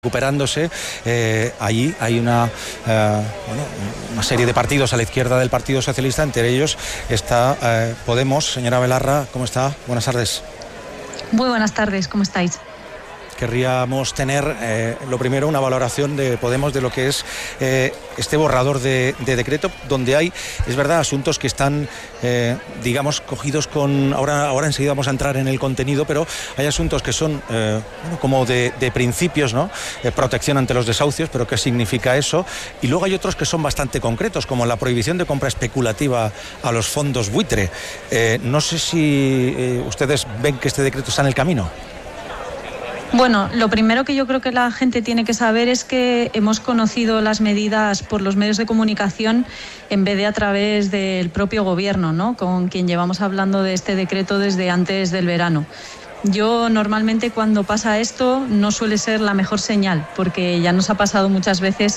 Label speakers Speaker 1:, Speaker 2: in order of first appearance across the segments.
Speaker 1: recuperándose. Allí hay una serie de partidos a la izquierda del Partido Socialista, entre ellos está Podemos. Señora Belarra, ¿cómo está? Buenas tardes.
Speaker 2: Muy buenas tardes, ¿cómo estáis?
Speaker 1: Querríamos tener, lo primero, una valoración de Podemos de lo que es este borrador de decreto, donde hay, es verdad, asuntos que están, digamos, cogidos con... Ahora enseguida vamos a entrar en el contenido, pero hay asuntos que son como de principios, ¿no? Protección ante los desahucios, pero ¿qué significa eso? Y luego hay otros que son bastante concretos, como la prohibición de compra especulativa a los fondos buitre. No sé si ustedes ven que este decreto está en el camino.
Speaker 2: Bueno, lo primero que yo creo que la gente tiene que saber es que hemos conocido las medidas por los medios de comunicación en vez de a través del propio gobierno, ¿no? Con quien llevamos hablando de este decreto desde antes del verano. Yo normalmente cuando pasa esto no suele ser la mejor señal, porque ya nos ha pasado muchas veces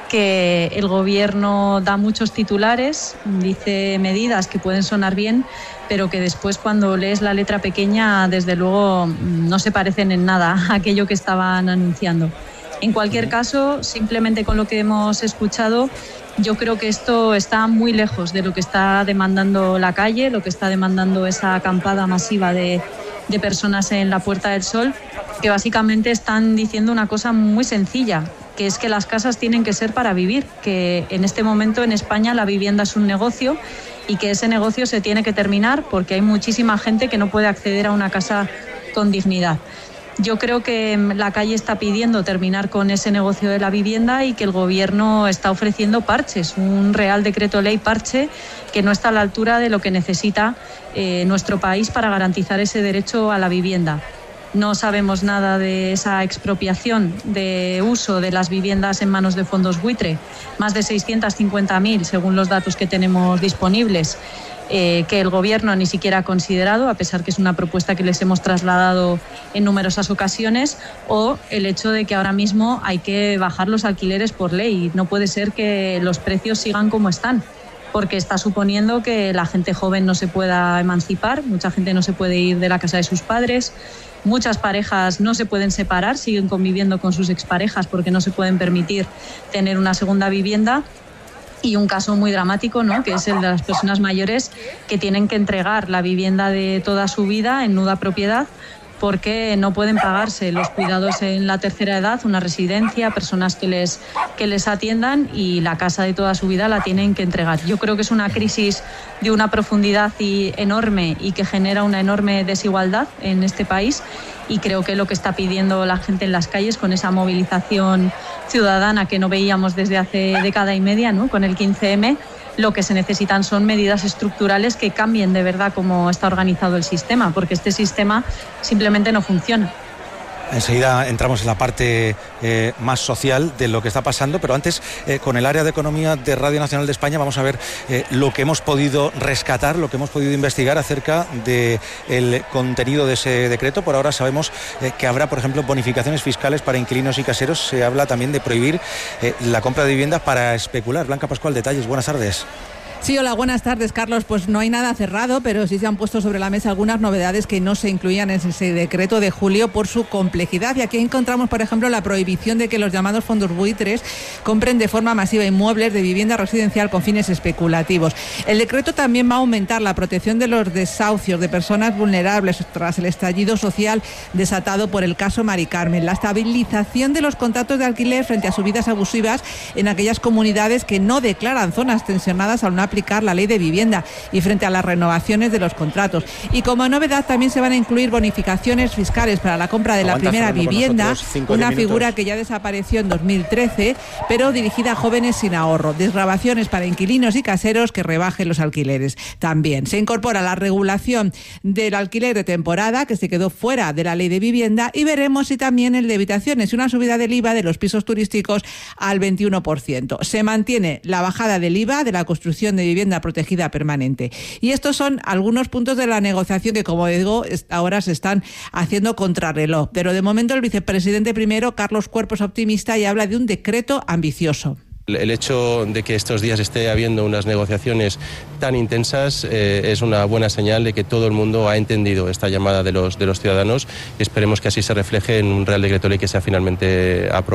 Speaker 2: que el gobierno da muchos titulares, dice medidas que pueden sonar bien, pero que después cuando lees la letra pequeña, desde luego no se parecen en nada a aquello que estaban anunciando. En cualquier caso, simplemente con lo que hemos escuchado, yo creo que esto está muy lejos de lo que está demandando la calle, lo que está demandando esa acampada masiva de personas en la Puerta del Sol, que básicamente están diciendo una cosa muy sencilla, que es que las casas tienen que ser para vivir, que en este momento en España la vivienda es un negocio y que ese negocio se tiene que terminar porque hay muchísima gente que no puede acceder a una casa con dignidad. Yo creo que la calle está pidiendo terminar con ese negocio de la vivienda y que el gobierno está ofreciendo parches, un Real Decreto Ley parche que no está a la altura de lo que necesita nuestro país para garantizar ese derecho a la vivienda. No sabemos nada de esa expropiación de uso de las viviendas en manos de fondos buitre, más de 650.000 según los datos que tenemos disponibles, que el gobierno ni siquiera ha considerado, a pesar que es una propuesta que les hemos trasladado en numerosas ocasiones, o el hecho de que ahora mismo hay que bajar los alquileres por ley. No puede ser que los precios sigan como están, porque está suponiendo que la gente joven no se pueda emancipar, mucha gente no se puede ir de la casa de sus padres, muchas parejas no se pueden separar, siguen conviviendo con sus exparejas porque no se pueden permitir tener una segunda vivienda. Y un caso muy dramático, ¿no?, que es el de las personas mayores que tienen que entregar la vivienda de toda su vida en nuda propiedad porque no pueden pagarse los cuidados en la tercera edad, una residencia, personas que les atiendan, y la casa de toda su vida la tienen que entregar. Yo creo que es una crisis de una profundidad enorme y que genera una enorme desigualdad en este país, y creo que lo que está pidiendo la gente en las calles con esa movilización ciudadana que no veíamos desde hace década y media, ¿no?, con el 15M, lo que se necesitan son medidas estructurales que cambien de verdad cómo está organizado el sistema, porque este sistema simplemente no funciona.
Speaker 1: Enseguida entramos en la parte más social de lo que está pasando, pero antes, con el área de economía de Radio Nacional de España, vamos a ver lo que hemos podido rescatar, lo que hemos podido investigar acerca del contenido de ese decreto. Por ahora sabemos que habrá, por ejemplo, bonificaciones fiscales para inquilinos y caseros. Se habla también de prohibir la compra de viviendas para especular. Blanca Pascual, detalles. Buenas tardes.
Speaker 3: Sí, hola, buenas tardes, Carlos. Pues no hay nada cerrado, pero sí se han puesto sobre la mesa algunas novedades que no se incluían en ese decreto de julio por su complejidad. Y aquí encontramos, por ejemplo, la prohibición de que los llamados fondos buitres compren de forma masiva inmuebles de vivienda residencial con fines especulativos. El decreto también va a aumentar la protección de los desahucios de personas vulnerables tras el estallido social desatado por el caso Mari Carmen, la estabilización de los contratos de alquiler frente a subidas abusivas en aquellas comunidades que no declaran zonas tensionadas al no aplicar la ley de vivienda y frente a las renovaciones de los contratos. Y como novedad también se van a incluir bonificaciones fiscales para la compra de la primera vivienda, una figura que ya desapareció en 2013, pero dirigida a jóvenes sin ahorro. Desgravaciones para inquilinos y caseros que rebajen los alquileres. También se incorpora la regulación del alquiler de temporada, que se quedó fuera de la ley de vivienda, y veremos si también el de habitaciones y una subida del IVA de los pisos turísticos al 21%. Se mantiene la bajada del IVA de la construcción de vivienda protegida permanente. Y estos son algunos puntos de la negociación que, como digo, ahora se están haciendo contrarreloj. Pero de momento el vicepresidente primero, Carlos Cuerpo, es optimista y habla de un decreto ambicioso.
Speaker 4: El hecho de que estos días esté habiendo unas negociaciones tan intensas es una buena señal de que todo el mundo ha entendido esta llamada de los ciudadanos. Esperemos que así se refleje en un Real Decreto Ley que sea finalmente aprobado.